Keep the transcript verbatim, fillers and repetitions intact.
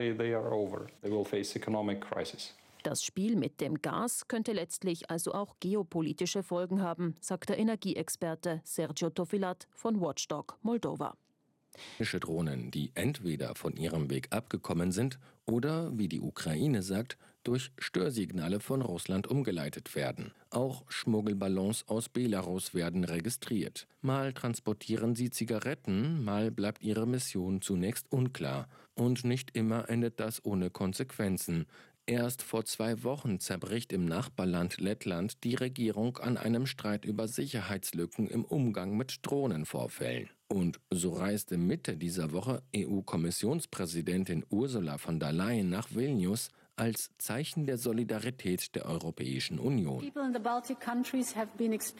They are over. They will face economic crisis. Das Spiel mit dem Gas könnte letztlich also auch geopolitische Folgen haben, sagt der Energieexperte Sergio Tofilat von Watchdog Moldova. Drohnen, die entweder von ihrem Weg abgekommen sind oder, wie die Ukraine sagt, durch Störsignale von Russland umgeleitet werden. Auch Schmuggelballons aus Belarus werden registriert. Mal transportieren sie Zigaretten, mal bleibt ihre Mission zunächst unklar. Und nicht immer endet das ohne Konsequenzen. Erst vor zwei Wochen zerbricht im Nachbarland Lettland die Regierung an einem Streit über Sicherheitslücken im Umgang mit Drohnenvorfällen. Und so reiste Mitte dieser Woche E U-Kommissionspräsidentin Ursula von der Leyen nach Vilnius als Zeichen der Solidarität der Europäischen Union.